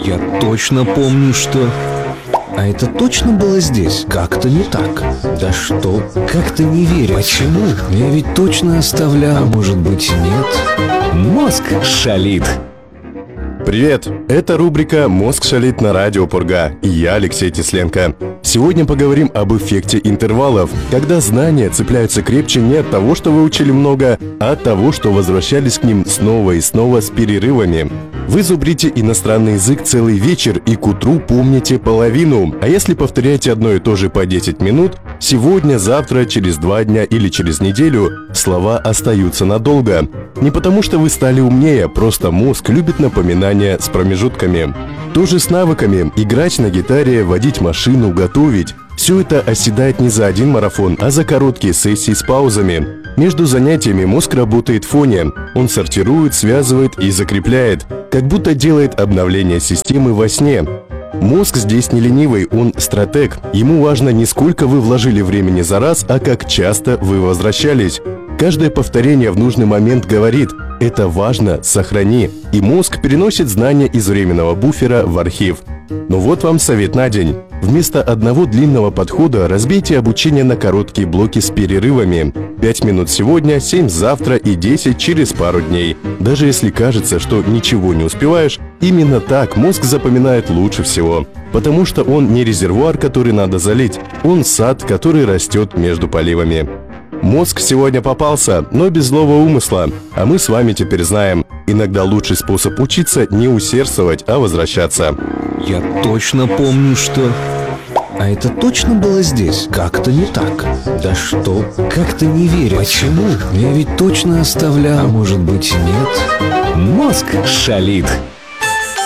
Я точно помню, что... А это точно было здесь? Как-то не так. Да что? Как-то не верю. Почему? Я ведь точно оставлял. А может быть, нет? Мозг шалит. Привет! Это рубрика «Мозг шалит» на радио Пурга, и я Алексей Тесленко. Сегодня поговорим об эффекте интервалов, когда знания цепляются крепче не от того, что вы учили много, а от того, что возвращались к ним снова и снова с перерывами. Вы зубрите иностранный язык целый вечер и к утру помните половину, а если повторяете одно и то же по 10 минут, сегодня, завтра, через 2 дня или через неделю слова остаются надолго. Не потому что вы стали умнее, просто мозг любит напоминания с промежутками. То же с навыками: играть на гитаре, водить машину, готовить. Все это оседает не за один марафон, а за короткие сессии с паузами. Между занятиями мозг работает в фоне. Он сортирует, связывает и закрепляет, как будто делает обновление системы во сне. Мозг здесь не ленивый, он стратег. Ему важно не сколько вы вложили времени за раз, а как часто вы возвращались. Каждое повторение в нужный момент говорит: «Это важно, сохрани». И мозг переносит знания из временного буфера в архив. Но вот вам совет на день. Вместо одного длинного подхода разбейте обучение на короткие блоки с перерывами. 5 минут сегодня, 7 завтра и 10 через пару дней. Даже если кажется, что ничего не успеваешь, именно так мозг запоминает лучше всего. Потому что он не резервуар, который надо залить, он сад, который растет между поливами. Мозг сегодня попался, но без злого умысла. А мы с вами теперь знаем: иногда лучший способ учиться не усердствовать, а возвращаться. Я точно помню, что... А это точно было здесь? Как-то не так. Да что? Как-то не верю. Почему? Я ведь точно оставлял. А может быть, нет? Мозг шалит.